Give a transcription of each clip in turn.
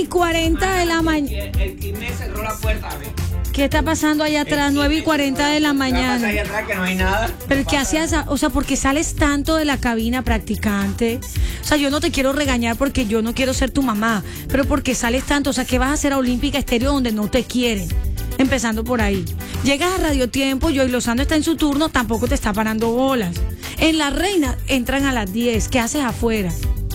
9:40 de la mañana. El Quimé cerró la puerta, a ver. ¿Qué está pasando allá atrás? 9:40 de la ¿Qué pasa mañana. allá atrás que no hay nada? Pero ¿qué hacías? O sea, ¿por qué sales tanto de la cabina, practicante? O sea, yo no te quiero regañar porque yo no quiero ser tu mamá, pero ¿por qué sales tanto? O sea, ¿qué vas a hacer a Olímpica Estéreo donde no te quieren? Empezando por ahí. Llegas a Radio Tiempo, Joey Lozano está en su turno, tampoco te está parando bolas. En La Reina entran a las 10. ¿Qué haces afuera?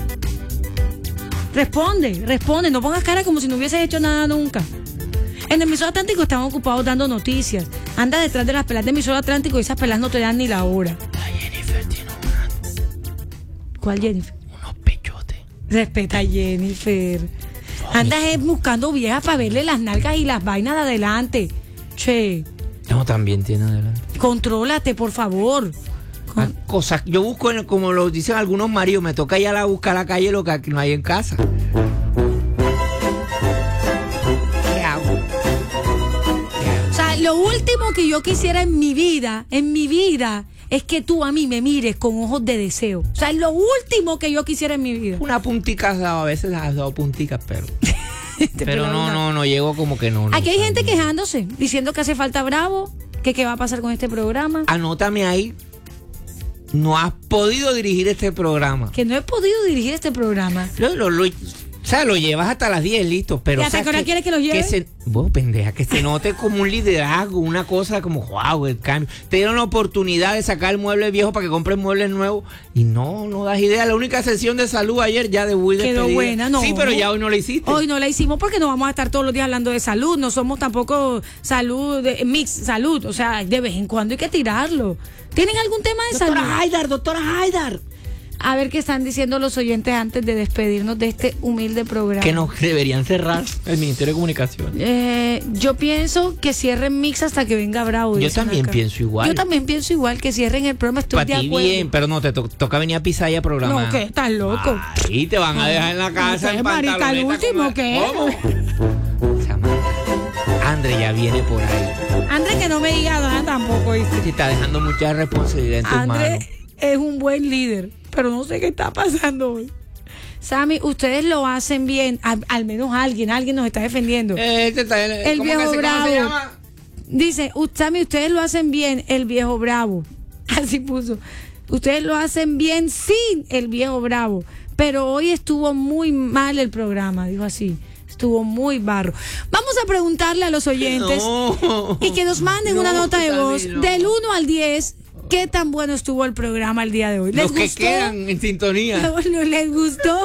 Responde, no pongas cara como si no hubieses hecho nada nunca. En Emisor Atlántico están ocupados dando noticias. Anda detrás de las pelas de Emisor Atlántico y esas pelas no te dan ni la hora. La Jennifer tiene una... ¿Cuál Jennifer? unos pechotes. Respeta a Jennifer. Andas buscando viejas para verle las nalgas y las vainas de adelante. Che, No, también tiene adelante. contrólate, por favor. Cosas, yo busco, como lo dicen algunos maridos, me toca ir a buscar a la calle lo que no hay en casa. ¿Qué hago? O sea, lo último que yo quisiera en mi vida, es que tú a mí me mires con ojos de deseo. O sea, es lo último que yo quisiera en mi vida. Una puntica has dado, a veces has dado punticas, pero Pero no llego como que no. Aquí hay gente quejándose, diciendo que hace falta Bravo, que qué va a pasar con este programa. Anótame ahí. No has podido dirigir este programa. Que no he podido dirigir este programa. O sea, lo llevas hasta las 10, listo. Pero, ¿Y hasta qué hora quieres que lo lleve? Vos, pendeja, que se note como un liderazgo, una cosa como, wow, el cambio. Te dieron la oportunidad de sacar el mueble viejo para que compres muebles nuevos y no das idea. La única sesión de salud ayer ya de Will quedó buena, ¿no? Sí, pero ya hoy no la hiciste. Hoy no la hicimos porque no vamos a estar todos los días hablando de salud. No somos tampoco salud, mix salud. O sea, de vez en cuando hay que tirarlo. ¿Tienen algún tema de salud? Doctora Haidar. A ver qué están diciendo los oyentes antes de despedirnos de este humilde programa. Que nos deberían cerrar el Ministerio de Comunicaciones. Yo pienso que cierren Mix hasta que venga Bravo. Yo también pienso igual. Yo también pienso igual, que cierren el programa. Estoy de Para ti acuerdo. bien, pero no, te toca venir a pisar y a programar. No, ¿qué? ¿Estás loco? Ahí te van a dejar en la casa en marica, el último, ¿qué? ¿Cómo? André ya viene por ahí. André, que no me diga nada tampoco, ¿viste? Te está dejando mucha responsabilidad en tus manos. André es un buen líder, pero no sé qué está pasando hoy. Sammy, ustedes lo hacen bien, al menos alguien nos está defendiendo. El viejo Bravo. Dice, Sammy, ustedes lo hacen bien, el viejo Bravo. Así puso. Ustedes lo hacen bien sin el viejo Bravo. Pero hoy estuvo muy mal el programa, dijo así. Estuvo muy barro. Vamos a preguntarle a los oyentes y que nos manden una nota de voz del 1 al 10. ¿Qué tan bueno estuvo el programa el día de hoy? Los que quedan en sintonía. ¿No les gustó?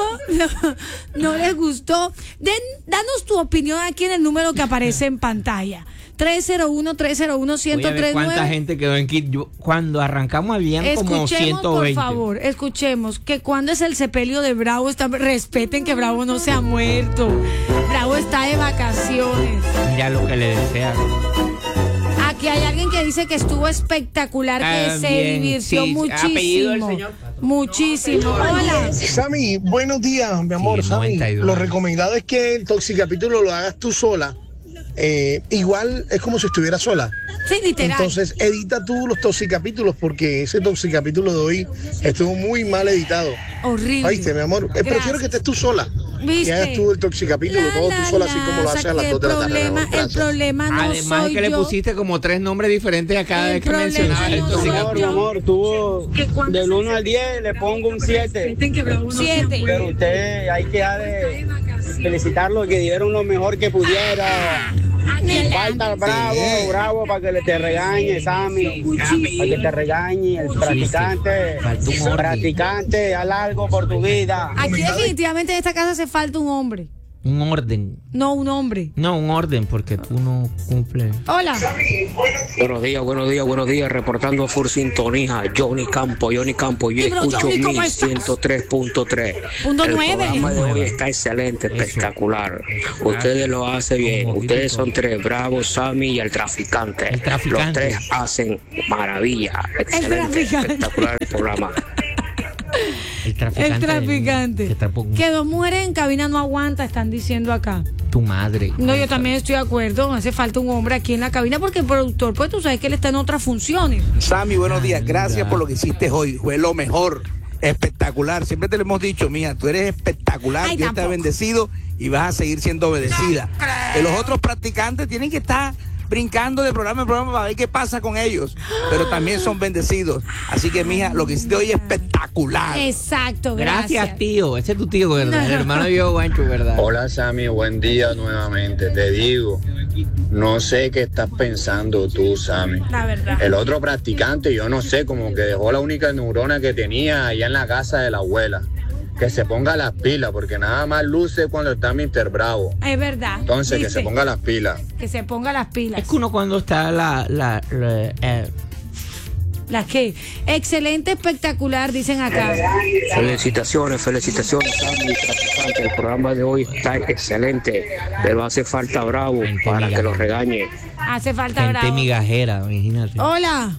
¿No les gustó? Danos tu opinión aquí en el número que aparece en pantalla. 301-301-1039. ¿Cuánta gente quedó en kit? Cuando arrancamos habían como 120. Por favor, escuchemos que cuando es el sepelio de Bravo, respeten que Bravo no se ha muerto. Bravo está de vacaciones. Mira lo que le desean. Aquí hay alguien que dice que estuvo espectacular, que se divirtió muchísimo. Muchísimo. Hola. Sammy, buenos días, mi amor. Sí, Sammy, 92. lo recomendado es que el Toxicapítulo lo hagas tú sola. Igual es como si estuviera sola. Sí, literal. Entonces edita tú los Toxicapítulos porque ese Toxicapítulo de hoy estuvo muy mal editado. Horrible. ¿Oíste, mi amor? Prefiero que estés tú sola. ¿Viste? Que hagas tú el Toxicapítulo, todo tú sola, así como lo haces a las 2 de la tarde. mi amor. El Gracias. problema no Además soy es que le yo. pusiste como 3 nombres diferentes a cada El vez que problema mencionaba el no soy Toxicapítulo. yo. Mi amor, tuvo del 1 al 10, le pongo un 7. 7. Pero usted hay que dejar de felicitarlo, que dieron lo mejor que pudiera. Falta bravo para que te regañe, Sammy. Para que te regañe el practicante. Falta un orden. Practicante, haz algo por tu vida. Aquí definitivamente en esta casa hace falta un hombre. Un orden. No un hombre. No, un orden, porque tú no cumples. Hola. Buenos días, reportando Full Sintonía, Johnny Campo, yo Dímelo, escucho Johnny, ¿cómo estás? 103.3. Punto El 9. programa de hoy está excelente, espectacular. Ustedes lo hacen bien, ustedes son 3, Bravo, Sammy y el traficante. El traficante. Los 3 hacen maravilla, excelente, traficante. espectacular el programa. El traficante. El traficante. Que tampoco- Que 2 mujeres en cabina no aguanta, están diciendo acá. Tu madre. No, yo también estoy de acuerdo. Hace falta un hombre aquí en la cabina porque el productor, pues tú sabes que él está en otras funciones. Sammy, buenos días. Gracias por lo que hiciste hoy. Fue lo mejor. Espectacular. Siempre te lo hemos dicho, mía, tú eres espectacular. Ay, Dios te ha tampoco. bendecido y vas a seguir siendo obedecida. Los otros practicantes tienen que estar brincando de programa en programa para ver qué pasa con ellos, pero también son bendecidos. Así que, mija, lo que hiciste hoy es espectacular. Exacto, gracias. Tío. Ese es tu tío, ¿verdad? El hermano de viejo Guancho, ¿verdad? Hola, Sammy, buen día nuevamente. Te digo, no sé qué estás pensando tú, Sammy. La verdad. El otro practicante, yo no sé, como que dejó la única neurona que tenía allá en la casa de la abuela. Que se ponga las pilas, porque nada más luce cuando está Mr. Bravo. Es verdad. Entonces, ¿viste? que se ponga las pilas. Que se ponga las pilas. Es que uno cuando está ¿La qué? Excelente, espectacular, dicen acá. Felicitaciones, Sammy, practicante. El programa de hoy está excelente, pero hace falta Bravo para que lo regañe. Hace falta gente Bravo. migajera, imagínate. Hola.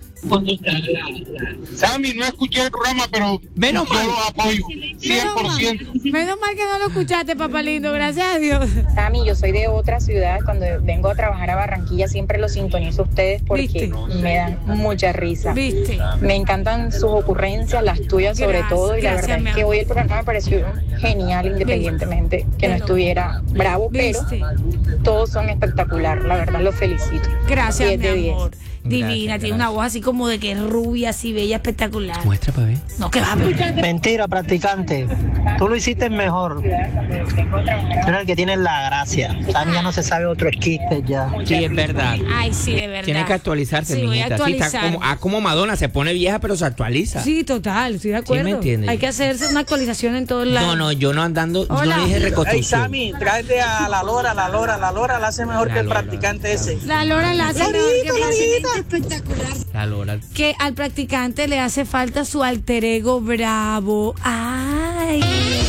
Sammy, no escuché el programa, pero menos yo lo apoyo, 100%. Menos mal que no lo escuchaste, papá lindo, gracias a Dios. Sammy, yo soy de otra ciudad. Cuando vengo a trabajar a Barranquilla siempre los sintonizo a ustedes porque ¿Viste? me dan mucha risa. ¿Viste? Me encantan sus ocurrencias, las tuyas sobre todo, y la gracias, verdad mi es que amor. hoy el programa me pareció genial, independientemente que no estuviera bravo, pero ¿Viste? todos son espectacular, la verdad los felicito. Gracias, 10 de mi 10. amor. Divina, Gracias, tiene una voz así como de que es rubia, así bella, espectacular. Muestra para ver. No, que va. Mentira, practicante. Tú lo hiciste mejor. Tú eres el que tiene la gracia. Sammy ya no se sabe otros chistes ya. Sí, es verdad. Ay, sí, de verdad. Tiene que actualizarse, Sí, voy a mijita. Sí, actualizar. está como Madonna, se pone vieja pero se actualiza. Sí, total, estoy de acuerdo. me entiendes? Hay que hacerse una actualización en todos lados. No, yo no andando, yo Hola. no dije Hey, reconstrucción. Sammy, tráete a la Lora la hace mejor que el practicante ese. La Lora la hace mejor que espectacular. La Lora. Que al practicante le hace falta su alter ego Bravo. Ay.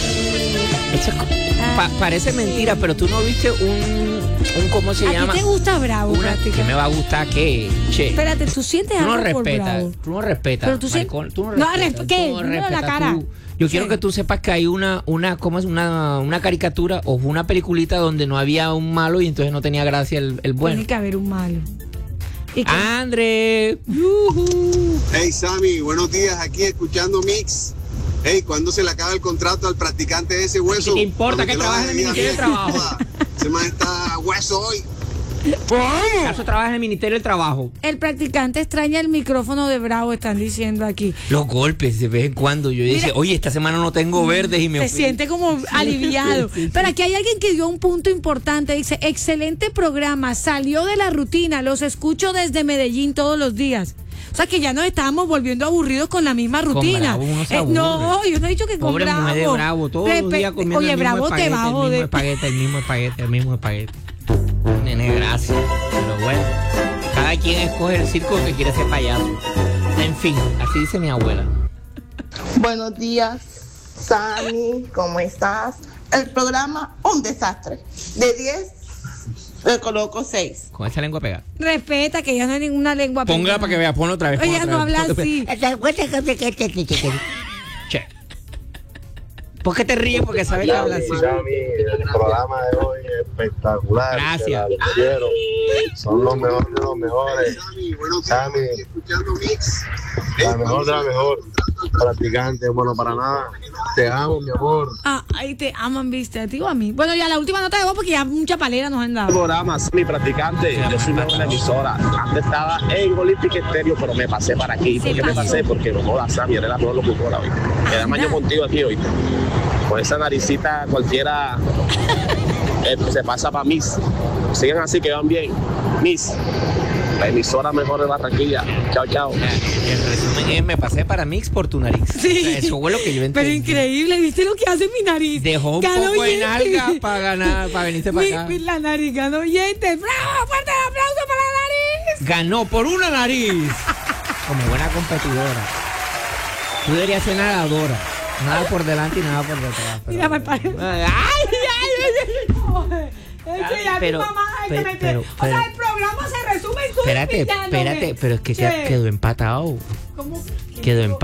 Eso parece mentira, pero tú no viste un ¿cómo se llama? ¿A ti te gusta Bravo, ¿Qué practicante? me va a gustar qué? Che. Espérate, tú sientes Tú no algo por respetas, Bravo. tú no respetas, Pero tú maricón, tú no No, respetas, ¿qué? tú no Dímelo en la respetas, cara. Yo quiero que tú sepas que hay una ¿cómo es? Una caricatura o una peliculita donde no había un malo y entonces no tenía gracia el bueno. Tiene que haber un malo. ¿Y qué? André. Hey Sammy, buenos días, aquí escuchando Mix. Hey, ¿cuándo se le acaba el contrato al practicante de ese hueso? ¿Qué te importa que trabaje en el Ministerio de Trabajo? Se me está hueso hoy. ¿Acaso trabaja en el Ministerio del Trabajo? El practicante extraña el micrófono de Bravo, están diciendo aquí. Los golpes de vez en cuando. Yo dije, oye, esta semana no tengo verdes y me Se fui. siente como aliviado. Pero aquí hay alguien que dio un punto importante. Dice, excelente programa, salió de la rutina, los escucho desde Medellín todos los días. O sea que ya nos estábamos volviendo aburridos con la misma rutina. Bravo uno se aburre. No, yo no he dicho que con Pobre Bravo. mujer de Bravo, todos los días comiendo Oye, el mismo Bravo espagueti, te va a joder. el mismo espagueti. Nene, gracias. Pero bueno, cada quien escoge el circo que quiere ser payaso. En fin, así dice mi abuela. Buenos días, Sammy, ¿cómo estás? El programa, un desastre. De 10, le coloco 6. Con esa lengua pegada. Respeta que ya no hay ninguna lengua Póngala pegada. para que vea, ponlo otra vez. Oye, ponlo no otra habla vez. así. Che. ¿Por qué te ríes? Porque sabes que habla así. Sammy, el programa de hoy es espectacular. Gracias. Te la quiero. Son los mejores de los mejores. Sammy, la mejor de la mejor. Practicante, bueno, para nada. Te amo, mi amor. Ah, ahí te aman, viste, a ti o a mí. Bueno, ya la última nota de voz porque ya mucha palera nos han dado. Programa, mi practicante, yo soy nuevo en la emisora. Antes estaba en Olympic Stereo, pero me pasé para aquí. ¿Por qué me pasé? Porque no jodas, Sammy, eres la mejor locutora hoy. Me da maño contigo aquí hoy. Con esa naricita cualquiera se pasa para Miss. Sigan así que van bien. Miss, la emisora mejor de Barranquilla. Chao, chao. El resumen es, me pasé para Mix por tu nariz. Sí. O sea, eso fue lo que yo entendí. Pero increíble, ¿viste lo que hace mi nariz? Dejó un Ganó poco de oyentes. nalga para ganar, para venirse para acá. La nariz ganó oyentes. ¡Bravo! ¡Fuerte el aplauso para la nariz! Ganó por una nariz. Como buena competidora. Tú deberías ser nadadora. Nada por delante y nada por detrás. Pero... Mira, me parece. Pero, o sea, el programa se resume en su espérate, pero es que quedó empatado. ¿Cómo? Quedó empatado.